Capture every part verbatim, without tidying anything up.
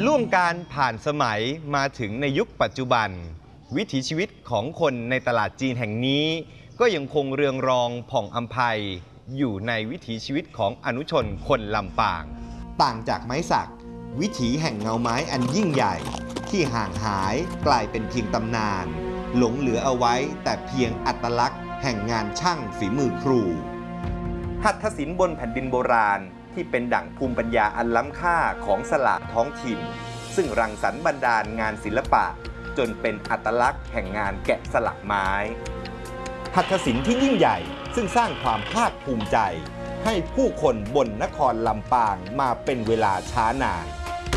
ล่วงการผ่านสมัยมาถึงในยุคปัจจุบันวิถีชีวิตของคนในตลาดจีนแห่งนี้ก็ยังคงเรืองรองผ่องอำไพอยู่ในวิถีชีวิตของอนุชนคนลำปางต่างจากไม้สักวิถีแห่งเงาไม้อันยิ่งใหญ่ที่ห่างหายกลายเป็นเพียงตำนานหลงเหลือเอาไว้แต่เพียงอัตลักษณ์แห่งงานช่างฝีมือครูหัตถศิลป์บนแผ่นดินโบราณที่เป็นดั่งภูมิปัญญาอันล้ำค่าของสลากท้องถิ่นซึ่งรังสรรค์บรรดาลงานศิลปะจนเป็นอัตลักษณ์แห่งงานแกะสลักไม้หัตถศิลป์ที่ยิ่งใหญ่ซึ่งสร้างความภาคภูมิใจให้ผู้คนบนนครลำปางมาเป็นเวลาช้านาน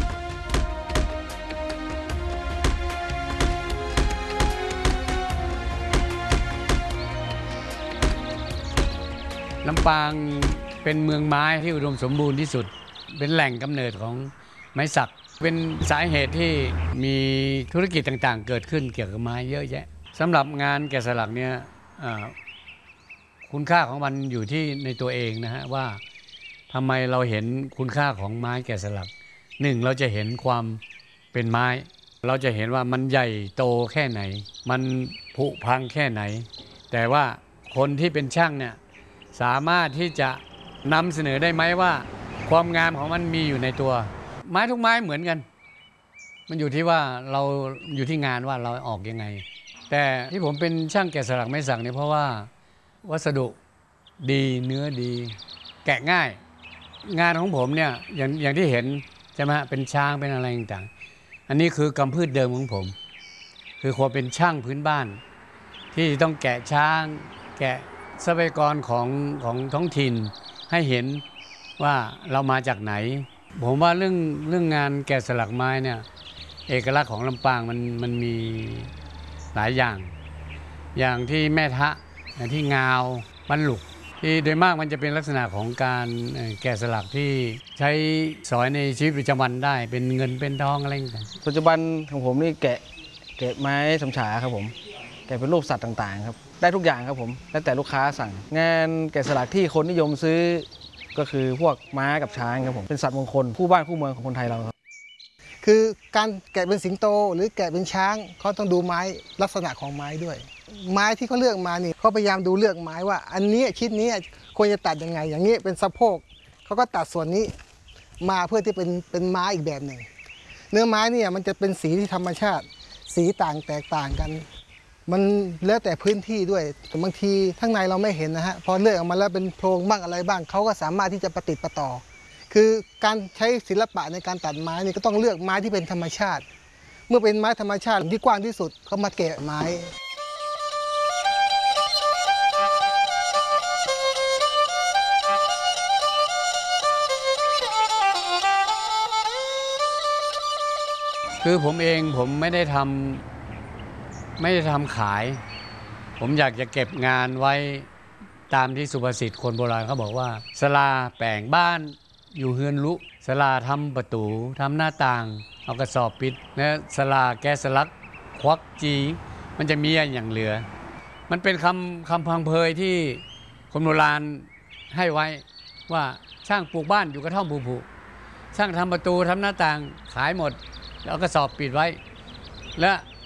ลำปางเป็นเมืองไม้ที่อุดมสมบูรณ์ที่สุดเป็นแหล่งกำเนิดของไม้สักเป็นสาเหตุที่มีธุรกิจต่างๆเกิดขึ้นเกี่ยวกับไม้เยอะแยะสำหรับงานแกะสลักเนี่ยคุณค่าของมันอยู่ที่ในตัวเองนะฮะว่าทำไมเราเห็นคุณค่าของไม้แกะสลักหนึ่งเราจะเห็นความเป็นไม้เราจะเห็นว่ามันใหญ่โตแค่ไหนมันผุพังแค่ไหนแต่ว่าคนที่เป็นช่างเนี่ยสามารถที่จะนำเสนอได้ไหมว่าความงามของมันมีอยู่ในตัวไม้ทุกไม้เหมือนกันมันอยู่ที่ว่าเราอยู่ที่งานว่าเราออกยังไงแต่ที่ผมเป็นช่างแกะสลักไม้สักเนี่ยเพราะว่าวัสดุดีเนื้อดีแกะง่ายงานของผมเนี่ยอย่างอย่างที่เห็นใช่ไหมเป็นช้างเป็นอะไรต่างๆอันนี้คือกำพืชเดิมของผมคือความเป็นช่างพื้นบ้านที่ต้องแกะช้างแกะทรัพยากรของของท้องถิ่นให้เห็นว่าเรามาจากไหนผมว่าเรื่องเรื่องงานแกะสลักไม้เนี่ยเอกลักษณ์ของลำปางมันมันมีหลายอย่างอย่างที่แม่ทะอย่างที่งาวปั้นหลุกที่โดยมากมันจะเป็นลักษณะของการแกะสลักที่ใช้สอยในชีวิตประจำวันได้เป็นเงินเป็นทองอะไรต่างๆปัจจุบันของผมนี่แกะแกะไม้สำฉาครับผมแกะเป็นรูปสัตว์ต่างๆครับได้ทุกอย่างครับผมแล้วแต่ลูกค้าสั่งงานแกะสลักที่คนนิยมซื้อก็คือพวกม้ากับช้างครับผมเป็นสัตว์มงคลคู่บ้านคู่เมืองของคนไทยเราครับคือการแกะเป็นสิงโตหรือแกะเป็นช้างเขาต้องดูไม้ลักษณะของไม้ด้วยไม้ที่เขาเลือกมานี่เขาพยายามดูเลือกไม้ว่าอันนี้ชิ้นนี้ควรจะตัดยังไงอย่างนี้เป็นสะโพกเขาก็ตัดส่วนนี้มาเพื่อที่เป็นเป็นไม้อีกแบบหนึ่งเนื้อไม้เนี่ยมันจะเป็นสีที่ธรรมชาติสีต่างแตกต่างกันมันแล้วแต่พื้นที่ด้วยแต่บางทีข้างในเราไม่เห็นนะฮะพอเลือกออกมาแล้วเป็นโพรงบ้างอะไรบ้างเขาก็สามารถที่จะประติดประต่อคือการใช้ศิลปะในการตัดไม้นี่ก็ต้องเลือกไม้ที่เป็นธรรมชาติเมื่อเป็นไม้ธรรมชาติที่กว้างที่สุดเขามาแกะไม้คือผมเองผมไม่ได้ทำไม่ได้ทำขายผมอยากจะเก็บงานไว้ตามที่สุภาษิตคนโบราณเขาบอกว่าศาลาแปลงบ้านอยู่เฮือนลุศาลาทำประตูทำหน้าต่างเอากระสอบปิดและศาลาแกะสลักควักจีมันจะมีอย่างเหลือมันเป็นคำคำพังเพยที่คนโบราณให้ไว้ว่าช่างปลูกบ้านอยู่กระท่อมผุๆช่างทำประตูทำหน้าต่างขายหมดแล้วกระสอบปิดไว้และ